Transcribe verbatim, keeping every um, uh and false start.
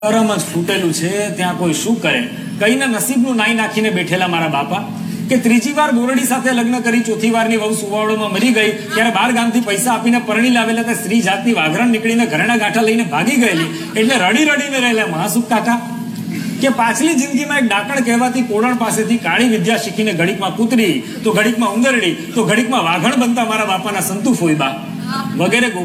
કરમ જ ફૂટેલું છે ત્યાં કોઈ શું કરે. કઈને નસીબનું નાઈ નાખીને બેઠેલા મારા બાપા કે ત્રીજી વાર ગોરડી સાથે લગ્ન કરી ચોથી વારની વહુ સુવાવડોમાં મરી ગઈ ત્યારે બાર ગામથી પૈસા આપીને પરણી લાવેલા તે સ્ત્રી જાતની વાઘરણ નીકળીને ઘરેણા ગાંઠા લઈને ભાગી ગયેલી એટલે રડી રડીને રહેલા મહાસુખ કાકા કે પાછલી જિંદગીમાં એક ડાકણ કહેવાતી કોડણ પાસેથી કાળી વિદ્યા શીખીને ઘડીકમાં કૂતરી તો ઘડીકમાં ઉંદરડી તો ઘડીકમાં વાઘણ બનતા મારા બાપાના સંતુ ફોઈબા વગેરે